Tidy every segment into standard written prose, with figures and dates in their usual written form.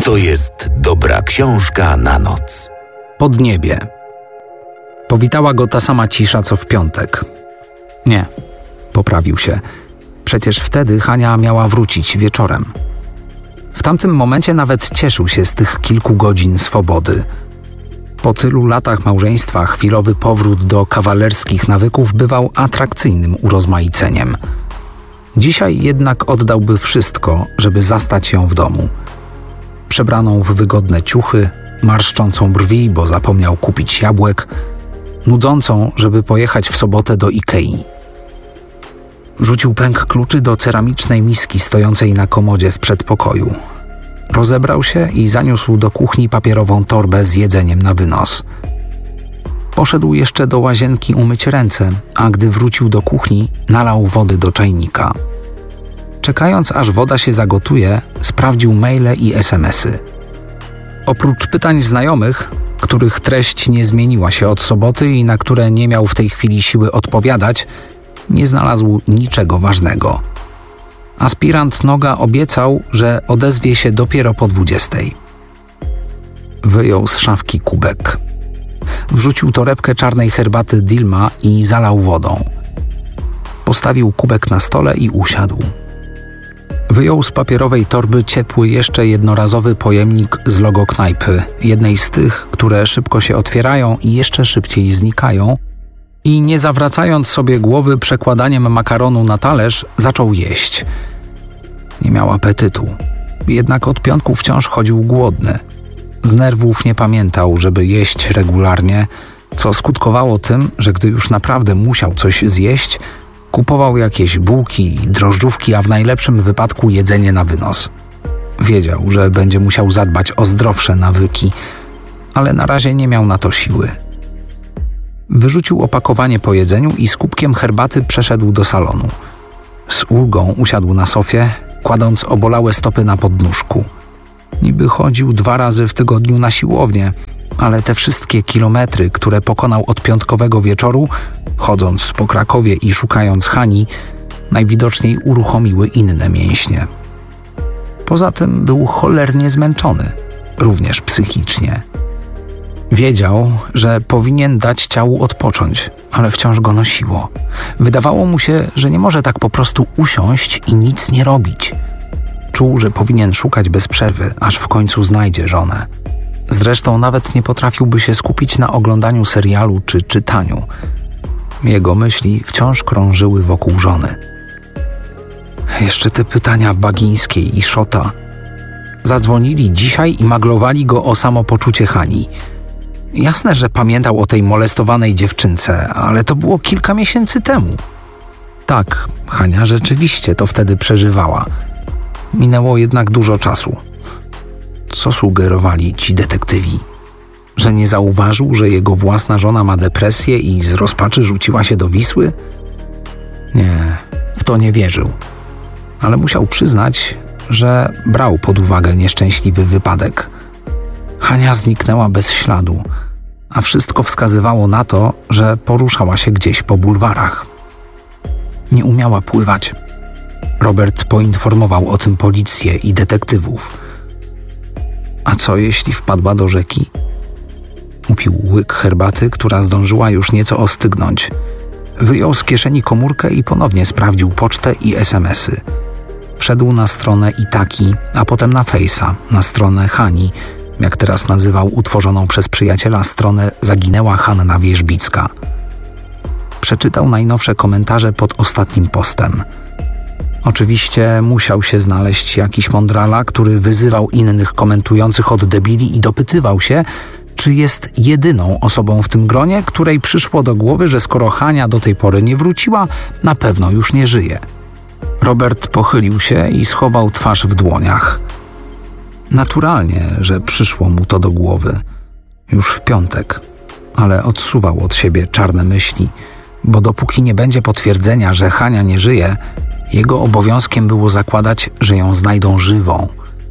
to jest dobra książka na noc. Podniebie. Powitała go ta sama cisza co w piątek. Nie, poprawił się. Przecież wtedy Hania miała wrócić wieczorem. W tamtym momencie nawet cieszył się z tych kilku godzin swobody. Po tylu latach małżeństwa chwilowy powrót do kawalerskich nawyków bywał atrakcyjnym urozmaiceniem. Dzisiaj jednak oddałby wszystko, żeby zastać ją w domu. Przebraną w wygodne ciuchy, marszczącą brwi, bo zapomniał kupić jabłek, nudzącą, żeby pojechać w sobotę do Ikei. Wrzucił pęk kluczy do ceramicznej miski stojącej na komodzie w przedpokoju. Rozebrał się i zaniósł do kuchni papierową torbę z jedzeniem na wynos. Poszedł jeszcze do łazienki umyć ręce, a gdy wrócił do kuchni, nalał wody do czajnika. Czekając, aż woda się zagotuje, sprawdził maile i SMS-y. Oprócz pytań znajomych, których treść nie zmieniła się od soboty i na które nie miał w tej chwili siły odpowiadać, nie znalazł niczego ważnego. Aspirant Noga obiecał, że odezwie się dopiero po 20. Wyjął z szafki kubek. Wrzucił torebkę czarnej herbaty Dilma i zalał wodą. Postawił kubek na stole i usiadł. Wyjął z papierowej torby ciepły, jeszcze jednorazowy pojemnik z logo knajpy, jednej z tych, które szybko się otwierają i jeszcze szybciej znikają, i nie zawracając sobie głowy przekładaniem makaronu na talerz, zaczął jeść. Nie miał apetytu, jednak od piątku wciąż chodził głodny. Z nerwów nie pamiętał, żeby jeść regularnie, co skutkowało tym, że gdy już naprawdę musiał coś zjeść, kupował jakieś bułki i drożdżówki, a w najlepszym wypadku jedzenie na wynos. Wiedział, że będzie musiał zadbać o zdrowsze nawyki, ale na razie nie miał na to siły. Wyrzucił opakowanie po jedzeniu i z kubkiem herbaty przeszedł do salonu. Z ulgą usiadł na sofie, kładąc obolałe stopy na podnóżku. Niby chodził 2 razy w tygodniu na siłownię, ale te wszystkie kilometry, które pokonał od piątkowego wieczoru, chodząc po Krakowie i szukając Hani, najwidoczniej uruchomiły inne mięśnie. Poza tym był cholernie zmęczony, również psychicznie. Wiedział, że powinien dać ciału odpocząć, ale wciąż go nosiło. Wydawało mu się, że nie może tak po prostu usiąść i nic nie robić. Czuł, że powinien szukać bez przerwy, aż w końcu znajdzie żonę. Zresztą nawet nie potrafiłby się skupić na oglądaniu serialu czy czytaniu. Jego myśli wciąż krążyły wokół żony. Jeszcze te pytania Bagińskiej i Szota. Zadzwonili dzisiaj i maglowali go o samopoczucie Hani. Jasne, że pamiętał o tej molestowanej dziewczynce, ale to było kilka miesięcy temu. Tak, Hania rzeczywiście to wtedy przeżywała. Minęło jednak dużo czasu. Co sugerowali ci detektywi? Że nie zauważył, że jego własna żona ma depresję i z rozpaczy rzuciła się do Wisły? Nie, w to nie wierzył. Ale musiał przyznać, że brał pod uwagę nieszczęśliwy wypadek. Hania zniknęła bez śladu, a wszystko wskazywało na to, że poruszała się gdzieś po bulwarach. Nie umiała pływać. Robert poinformował o tym policję i detektywów. A co jeśli wpadła do rzeki? Upił łyk herbaty, która zdążyła już nieco ostygnąć. Wyjął z kieszeni komórkę i ponownie sprawdził pocztę i SMS-y. Wszedł na stronę Itaki, a potem na Face'a, na stronę Hani, jak teraz nazywał utworzoną przez przyjaciela stronę Zaginęła Hanna Wierzbicka. Przeczytał najnowsze komentarze pod ostatnim postem. Oczywiście musiał się znaleźć jakiś mądrala, który wyzywał innych komentujących od debili i dopytywał się, czy jest jedyną osobą w tym gronie, której przyszło do głowy, że skoro Hania do tej pory nie wróciła, na pewno już nie żyje. Robert pochylił się i schował twarz w dłoniach. Naturalnie, że przyszło mu to do głowy. Już w piątek, ale odsuwał od siebie czarne myśli, bo dopóki nie będzie potwierdzenia, że Hania nie żyje, jego obowiązkiem było zakładać, że ją znajdą żywą.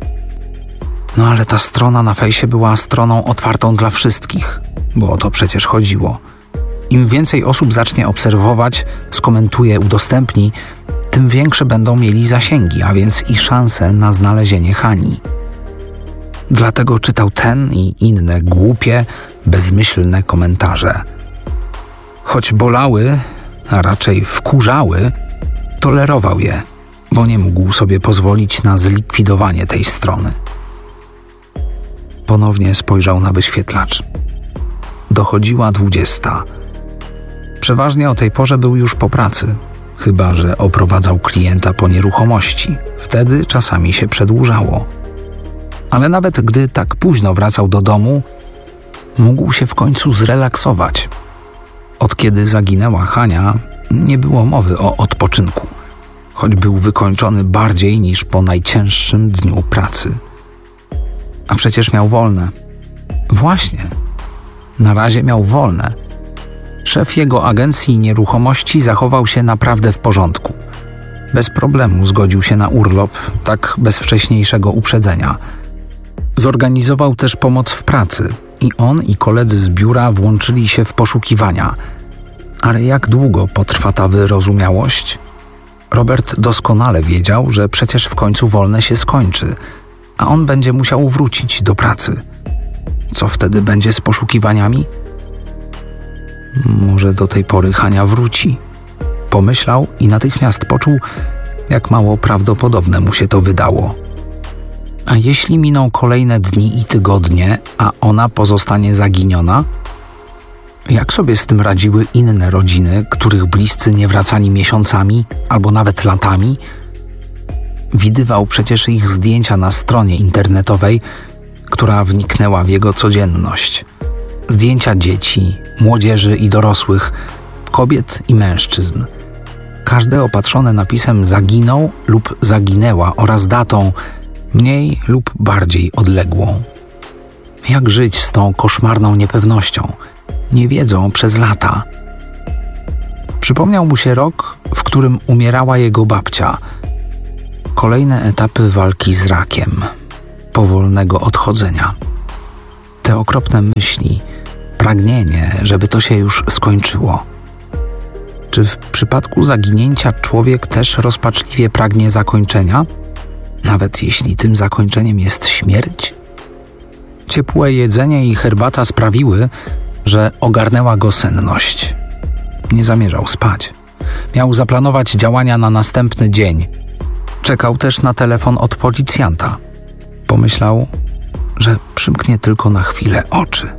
No ale ta strona na fejsie była stroną otwartą dla wszystkich, bo o to przecież chodziło. Im więcej osób zacznie obserwować, skomentuje, udostępni, tym większe będą mieli zasięgi, a więc i szanse na znalezienie Hani. Dlatego czytał ten i inne głupie, bezmyślne komentarze. Choć bolały, a raczej wkurzały, tolerował je, bo nie mógł sobie pozwolić na zlikwidowanie tej strony. Ponownie spojrzał na wyświetlacz. Dochodziła 20. Przeważnie o tej porze był już po pracy, chyba że oprowadzał klienta po nieruchomości. Wtedy czasami się przedłużało. Ale nawet gdy tak późno wracał do domu, mógł się w końcu zrelaksować. Od kiedy zaginęła Hania, nie było mowy o odpoczynku, choć był wykończony bardziej niż po najcięższym dniu pracy. A przecież miał wolne. Właśnie, na razie miał wolne. Szef jego agencji nieruchomości zachował się naprawdę w porządku. Bez problemu zgodził się na urlop, tak bez wcześniejszego uprzedzenia. Zorganizował też pomoc w pracy i on i koledzy z biura włączyli się w poszukiwania. Ale jak długo potrwa ta wyrozumiałość? Robert doskonale wiedział, że przecież w końcu wolne się skończy, a on będzie musiał wrócić do pracy. Co wtedy będzie z poszukiwaniami? Może do tej pory Hania wróci. Pomyślał i natychmiast poczuł, jak mało prawdopodobne mu się to wydało. A jeśli miną kolejne dni i tygodnie, a ona pozostanie zaginiona? Jak sobie z tym radziły inne rodziny, których bliscy nie wracali miesiącami albo nawet latami? Widywał przecież ich zdjęcia na stronie internetowej, która wniknęła w jego codzienność. Zdjęcia dzieci, młodzieży i dorosłych, kobiet i mężczyzn. Każde opatrzone napisem zaginął lub zaginęła oraz datą mniej lub bardziej odległą. Jak żyć z tą koszmarną niepewnością? Nie wiedzą przez lata. Przypomniał mu się rok, w którym umierała jego babcia. Kolejne etapy walki z rakiem, powolnego odchodzenia. Te okropne myśli, pragnienie, żeby to się już skończyło. Czy w przypadku zaginięcia człowiek też rozpaczliwie pragnie zakończenia? Nawet jeśli tym zakończeniem jest śmierć? Ciepłe jedzenie i herbata sprawiły, że ogarnęła go senność. Nie zamierzał spać. Miał zaplanować działania na następny dzień. Czekał też na telefon od policjanta. Pomyślał, że przymknie tylko na chwilę oczy.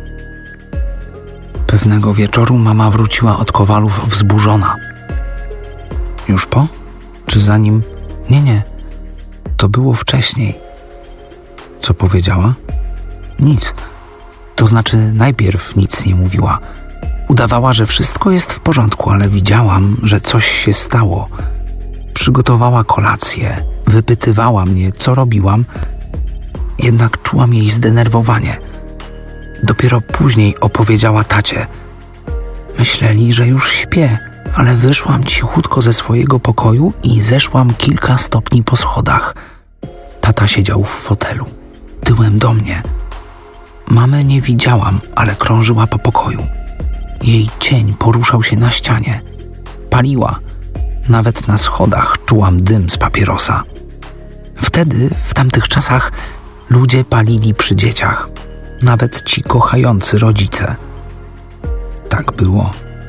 Pewnego wieczoru mama wróciła od Kowalów wzburzona. Już po? Czy zanim? Nie. To było wcześniej. Co powiedziała? Nic. To znaczy najpierw nic nie mówiła. Udawała, że wszystko jest w porządku, ale widziałam, że coś się stało. Przygotowała kolację, wypytywała mnie, co robiłam, jednak czułam jej zdenerwowanie. Dopiero później opowiedziała tacie. Myśleli, że już śpię, ale wyszłam cichutko ze swojego pokoju i zeszłam kilka stopni po schodach. Tata siedział w fotelu, tyłem do mnie. Mamy nie widziałam, ale krążyła po pokoju. Jej cień poruszał się na ścianie. Paliła. Nawet na schodach czułam dym z papierosa. Wtedy, w tamtych czasach, ludzie palili przy dzieciach. Nawet ci kochający rodzice. Tak było.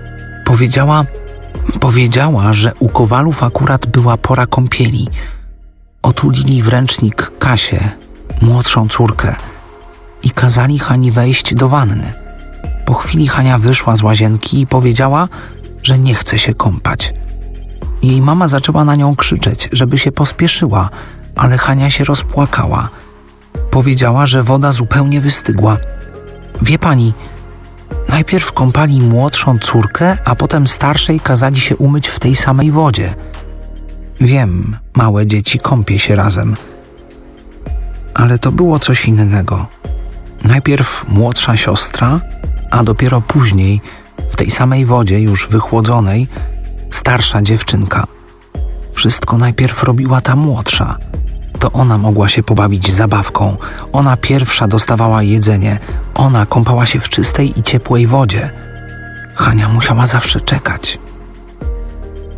Powiedziała, że u Kowalów akurat była pora kąpieli. Otulili w ręcznik Kasię, młodszą córkę, i kazali Hani wejść do wanny. Po chwili Hania wyszła z łazienki i powiedziała, że nie chce się kąpać. Jej mama zaczęła na nią krzyczeć, żeby się pospieszyła, ale Hania się rozpłakała. Powiedziała, że woda zupełnie wystygła. Wie pani, najpierw kąpali młodszą córkę, a potem starszej kazali się umyć w tej samej wodzie. Wiem, małe dzieci kąpie się razem. Ale to było coś innego. Najpierw młodsza siostra, a dopiero później, w tej samej wodzie już wychłodzonej, starsza dziewczynka. Wszystko najpierw robiła ta młodsza. To ona mogła się pobawić zabawką. Ona pierwsza dostawała jedzenie. Ona kąpała się w czystej i ciepłej wodzie. Hania musiała zawsze czekać.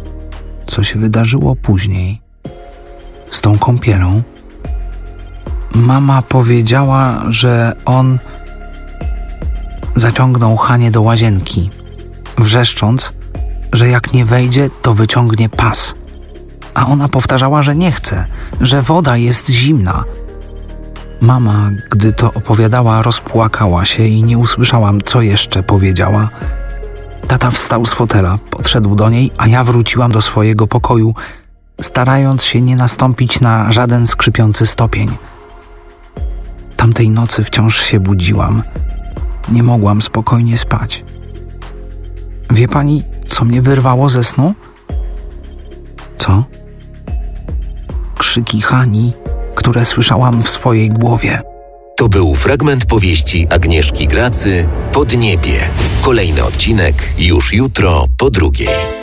Co się wydarzyło później? Z tą kąpielą? Mama powiedziała, że on zaciągnął Hanię do łazienki, wrzeszcząc, że jak nie wejdzie, to wyciągnie pas. A ona powtarzała, że nie chce, że woda jest zimna. Mama, gdy to opowiadała, rozpłakała się i nie usłyszałam, co jeszcze powiedziała. Tata wstał z fotela, podszedł do niej, a ja wróciłam do swojego pokoju, starając się nie nastąpić na żaden skrzypiący stopień. Tamtej nocy wciąż się budziłam. Nie mogłam spokojnie spać. Wie pani, co mnie wyrwało ze snu? Co? Krzyki Hani, które słyszałam w swojej głowie. To był fragment powieści Agnieszki Gracy Podniebie. Kolejny odcinek już jutro po 2:00.